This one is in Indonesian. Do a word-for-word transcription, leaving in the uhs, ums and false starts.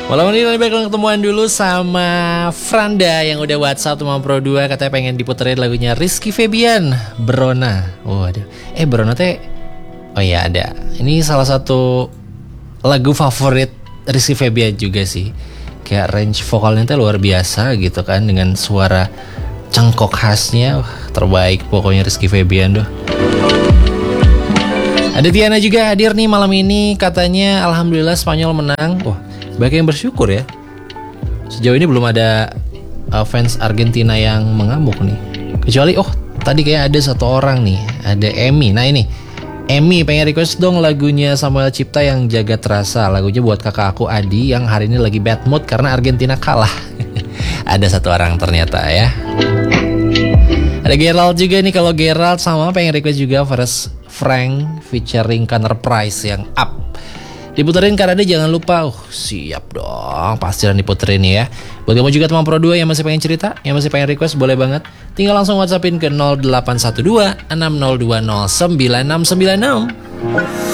Malam ini lebih baik ketemuan dulu sama Franda yang udah WhatsApp sama Pro dua, katanya pengen diputerin lagunya Rizky Febian, Berona. Waduh, eh Berona teh, oh iya ada. Ini salah satu lagu favorit Rizky Febian juga sih. Kayak range vokalnya teh luar biasa gitu kan, dengan suara cengkok khasnya. Wah, terbaik pokoknya Rizky Febian doh. Ada Tiana juga hadir nih malam ini, katanya alhamdulillah Spanyol menang. Wah, banyak yang bersyukur ya. Sejauh ini belum ada uh, fans Argentina yang mengamuk nih. Kecuali oh tadi kayak ada satu orang nih, ada Emmy. Nah ini Emmy pengen request dong lagunya Samuel Cipta yang Jagat Rasa. Lagunya buat kakak aku Adi yang hari ini lagi bad mood karena Argentina kalah. Ada satu orang ternyata ya. Ada Gerald juga nih, kalau Gerald sama pengen request juga verse Frank featuring Connor Price yang Up. Diputerin karena dia jangan lupa. Oh, siap dong, pastilah diputerin ya. Buat kamu juga teman Pro dua yang masih pengen cerita, yang masih pengen request, boleh banget. Tinggal langsung WhatsAppin ke nol delapan satu dua enam nol dua nol sembilan enam sembilan enam.